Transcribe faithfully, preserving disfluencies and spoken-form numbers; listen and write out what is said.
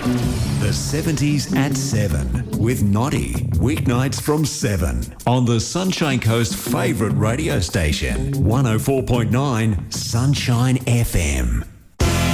The seventies at seven with Noddy. Weeknights from seven on the Sunshine Coast favourite radio station, one oh four point nine Sunshine F M.